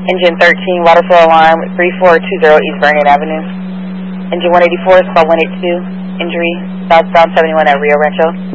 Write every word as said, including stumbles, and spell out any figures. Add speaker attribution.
Speaker 1: Engine thirteen, water flow alarm, three four two zero East Vernon Avenue. Engine one eighty-four, spot one eight two, injury, southbound seventy-one at Rio Rancho.